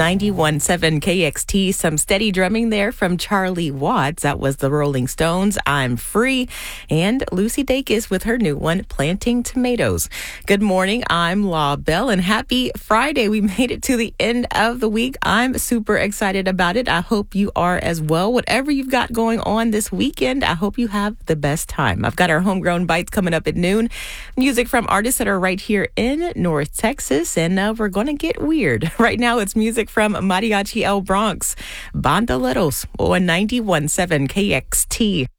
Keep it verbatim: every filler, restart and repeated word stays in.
ninety-one point seven K X T, some steady drumming there from Charlie Watts. That was the Rolling Stones, I'm Free. And Lucy Dacus with her new one, Planting Tomatoes. Good morning, I'm La Belle, and happy Friday. We made it to the end of the week. I'm super excited about it. I hope you are as well. Whatever you've got going on this weekend, I hope you have the best time. I've got our Homegrown Bites coming up at noon. Music from artists that are right here in North Texas, and uh, we're going to get weird. Right now, it's music from Mariachi El Bronx, Bandoleros on ninety-one point seven K X T.